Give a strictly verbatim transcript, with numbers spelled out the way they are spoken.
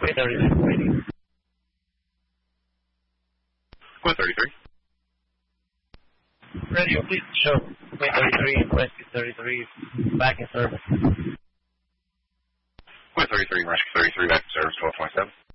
Queen thirty-three waiting. Queen thirty-three. Radio, please show Queen thirty-three and Rescue thirty-three back in service. Queen thirty-three and Rescue thirty-three back in service, twelve twenty-seven.